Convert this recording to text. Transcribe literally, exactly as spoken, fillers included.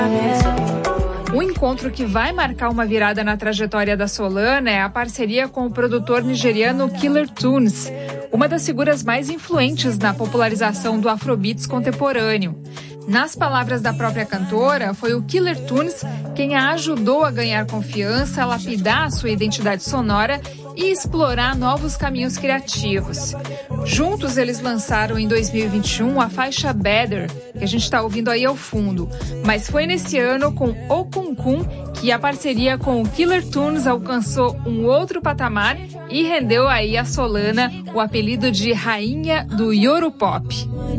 Um encontro que vai marcar uma virada na trajetória da Solana é a parceria com o produtor nigeriano Killer Tunes, uma das figuras mais influentes na popularização do Afrobeats contemporâneo. Nas palavras da própria cantora, foi o Killer Tunes quem a ajudou a ganhar confiança, a lapidar a sua identidade sonora e explorar novos caminhos criativos. Juntos, eles lançaram em dois mil e vinte e um a faixa Better, que a gente está ouvindo aí ao fundo. Mas foi nesse ano, com Okunkun, que a parceria com o Killer Tunes alcançou um outro patamar e rendeu aí a Solana o apelido de Rainha do Yoropop.